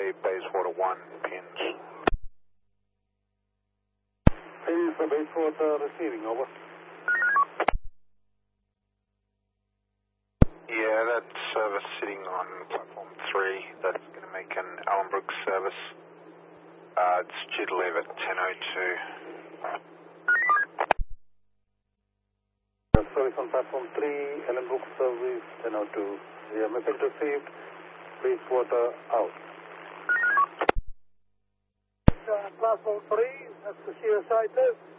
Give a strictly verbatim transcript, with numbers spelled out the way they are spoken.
runway Bayswater one, pins. Pins for Bayswater receiving, over. Yeah, that service sitting on platform three, that's going to make an Allenbrook service. Uh, it's due to leave at ten oh two. Service on platform three, Allenbrook service ten oh two. Yeah, message received, Bayswater out. Uh, platform three, that's the C S I two.